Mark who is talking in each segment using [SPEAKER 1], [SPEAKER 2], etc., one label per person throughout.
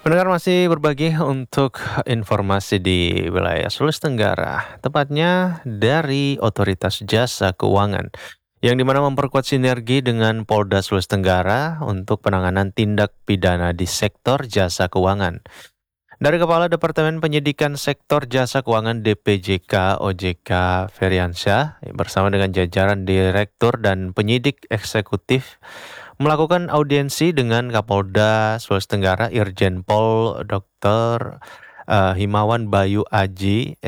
[SPEAKER 1] Pendengar masih berbagi untuk informasi di wilayah Sulawesi Tenggara, tepatnya dari Otoritas Jasa Keuangan, yang dimana memperkuat sinergi dengan Polda Sulawesi Tenggara untuk penanganan tindak pidana di sektor jasa keuangan. Dari Kepala Departemen Penyidikan Sektor Jasa Keuangan DPJK OJK Feriansyah bersama dengan jajaran Direktur dan Penyidik Eksekutif melakukan audiensi dengan Kapolda Sulawesi Tenggara Irjen Pol Dr. Himawan Bayu Aji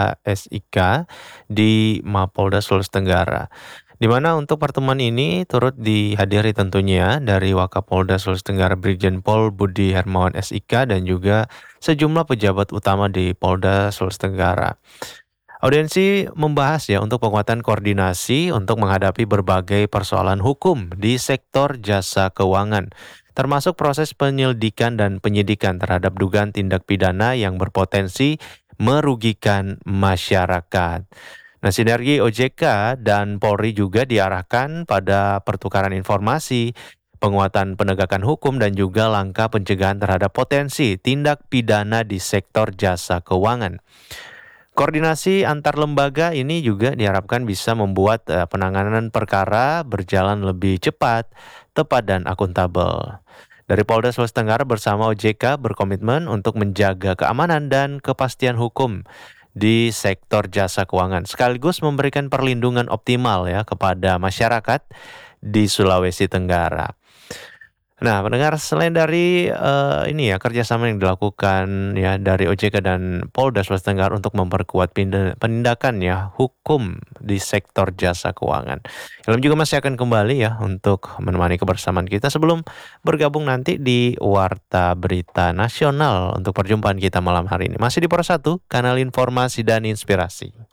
[SPEAKER 1] SHSIK di Mapolda Sulawesi Tenggara. Di mana untuk pertemuan ini turut dihadiri tentunya dari Wakapolda Sulawesi Tenggara Brigjen Pol Budi Hermawan SIK dan juga sejumlah pejabat utama di Polda Sulawesi Tenggara. Audiensi membahas untuk penguatan koordinasi untuk menghadapi berbagai persoalan hukum di sektor jasa keuangan, termasuk proses penyelidikan dan penyidikan terhadap dugaan tindak pidana yang berpotensi merugikan masyarakat. Nah, sinergi OJK dan Polri juga diarahkan pada pertukaran informasi, penguatan penegakan hukum, dan juga langkah pencegahan terhadap potensi tindak pidana di sektor jasa keuangan. Koordinasi antar lembaga ini juga diharapkan bisa membuat penanganan perkara berjalan lebih cepat, tepat, dan akuntabel. Dari Polda Sulawesi Tenggara bersama OJK berkomitmen untuk menjaga keamanan dan kepastian hukum di sektor jasa keuangan, sekaligus memberikan perlindungan optimal kepada masyarakat di Sulawesi Tenggara. Nah, pendengar, selain dari kerjasama yang dilakukan dari OJK dan Polda Sulawesi Tenggara untuk memperkuat penindakan hukum di sektor jasa keuangan. Ilham juga masih akan kembali untuk menemani kebersamaan kita sebelum bergabung nanti di Warta Berita Nasional untuk perjumpaan kita malam hari ini. Masih di Pros 1, kanal informasi dan inspirasi.